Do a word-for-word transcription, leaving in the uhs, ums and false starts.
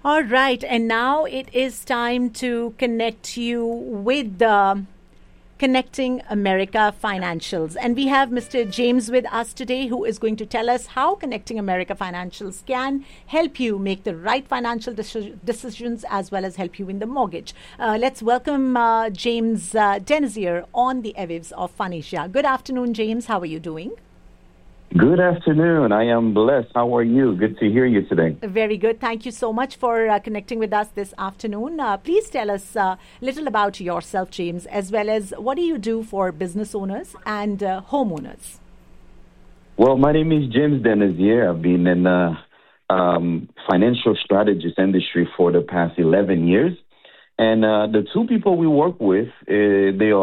All right, and now it is time to connect you with the Connecting America Financials. And we have Mister James with us today, who is going to tell us how Connecting America Financials can help you make the right financial deci- decisions as well as help you in the mortgage. Uh, let's welcome uh, James uh, Denizier on the airwaves of Phoenicia. Good afternoon, James. How are you doing? Good afternoon. I am blessed. How are you? Good to hear you today. Very good. Thank you so much for uh, connecting with us this afternoon. Uh, please tell us a uh, little about yourself, James, as well as what do you do for business owners and uh, homeowners? Well, my name is James Denizier. I've been in the um, financial strategist industry for the past eleven years. And uh, the two people we work with, uh, they are